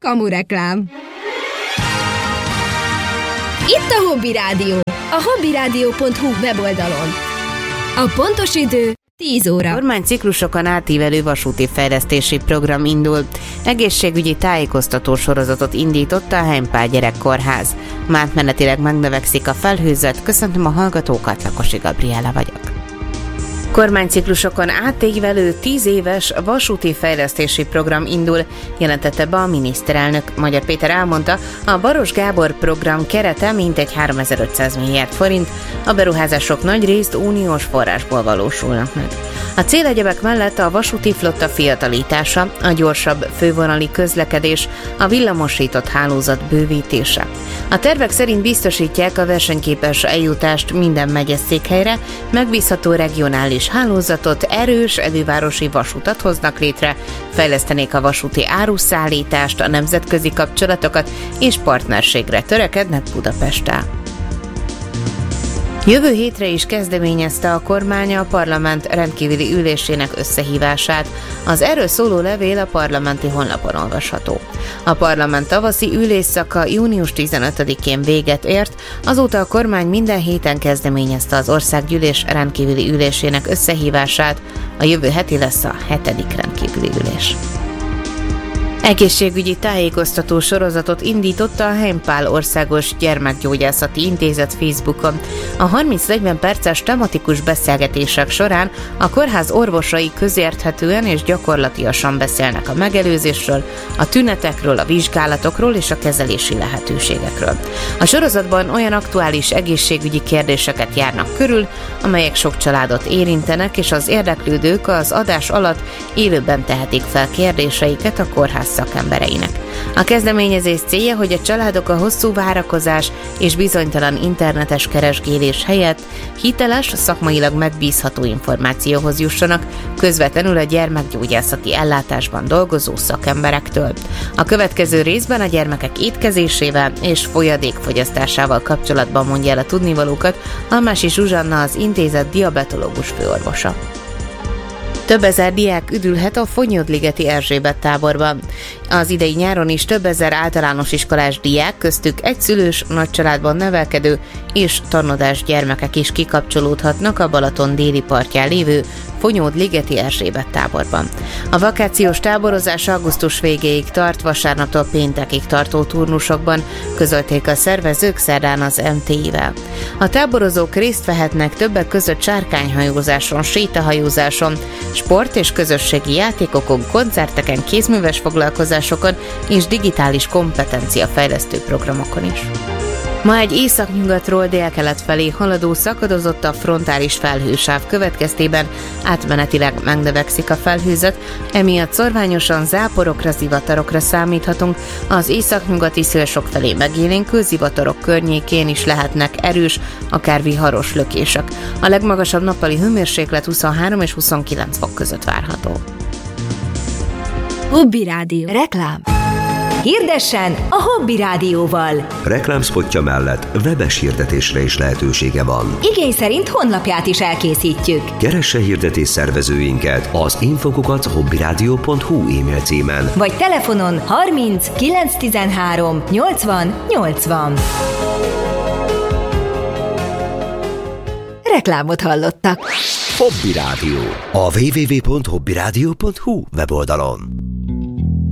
Kamureklám. Itt a Hobby Rádió, a hobbyradio.hu weboldalon. A pontos idő 10 óra. A kormányciklusokon átívelő vasúti fejlesztési program indul. Egészségügyi tájékoztató sorozatot indította a Heimpál Gyerekkórház. Átmenetileg megnövekszik a felhőzet. Köszöntöm a hallgatókat, Lakosi Gabriella vagyok. Kormányciklusokon átívelő 10 éves vasúti fejlesztési program indul, jelentette be a miniszterelnök. Magyar Péter elmondta, a Baross Gábor program kerete mintegy 3500 milliárd forint, a beruházások nagyrészt uniós forrásból valósulnak meg. A cél egyebek mellett a vasúti flotta fiatalítása, a gyorsabb fővonali közlekedés, a villamosított hálózat bővítése. A tervek szerint biztosítják a versenyképes eljutást minden megyeszékhelyre, megbízható regionális hálózatot, erős elővárosi vasutat hoznak létre, fejlesztenék a vasúti áruszállítást, a nemzetközi kapcsolatokat és partnerségre törekednek Budapesttel. Jövő hétre is kezdeményezte a kormány a parlament rendkívüli ülésének összehívását. Az erről szóló levél a parlamenti honlapon olvasható. A parlament tavaszi ülésszaka június 15-én véget ért, azóta a kormány minden héten kezdeményezte az országgyűlés rendkívüli ülésének összehívását. A jövő heti lesz a 7. rendkívüli ülés. Egészségügyi tájékoztató sorozatot indította a Heimpál Országos Gyermekgyógyászati Intézet Facebookon. A 30-40 perces tematikus beszélgetések során a kórház orvosai közérthetően és gyakorlatiasan beszélnek a megelőzésről, a tünetekről, a vizsgálatokról és a kezelési lehetőségekről. A sorozatban olyan aktuális egészségügyi kérdéseket járnak körül, amelyek sok családot érintenek, és az érdeklődők az adás alatt élőben tehetik fel kérdéseiket a kórház szakembereinek. A kezdeményezés célja, hogy a családok a hosszú várakozás és bizonytalan internetes keresgélés helyett hiteles, szakmailag megbízható információhoz jussanak, közvetlenül a gyermekgyógyászati ellátásban dolgozó szakemberektől. A következő részben a gyermekek étkezésével és folyadékfogyasztásával kapcsolatban mondja el a tudnivalókat Almási Zsuzsanna, az intézet diabetológus főorvosa. Több ezer diák üdülhet a Fonyódligeti Erzsébet táborban. Az idei nyáron is több ezer általános iskolás diák, köztük egyszülős, nagycsaládban nevelkedő és tanodás gyermekek is kikapcsolódhatnak a Balaton déli partján lévő Fonyódligeti Erzsébet táborban. A vakációs táborozás augusztus végéig tart, vasárnaptól péntekig tartó turnusokban, közölték a szervezők szerdán az MTI-vel. A táborozók részt vehetnek többek között sárkányhajózáson, sétahajózáson, sport- és közösségi játékokon, koncerteken, kézműves foglalkozásokon és digitális kompetenciafejlesztő programokon is. Ma egy északnyugatról délkelet felé haladó szakadozott a frontális felhősáv következtében átmenetileg megnövekszik a felhőzet, emiatt szorványosan záporokra, zivatarokra számíthatunk, az északnyugati szél sokfelé megélénkül, zivatarok környékén is lehetnek erős, akár viharos lökések. A legmagasabb nappali hőmérséklet 23 és 29 fok között várható. Hobby Rádió. Reklám. Hirdessen a Hobby Rádióval! Reklámszpotja mellett webes hirdetésre is lehetősége van. Igény szerint honlapját is elkészítjük. Keresse hirdetés szervezőinket az info@hobbyradio.hu e-mail címen. Vagy telefonon 30 913 80 80. Reklámot hallottak. Hobby Rádió. A www.hobbyradio.hu weboldalon.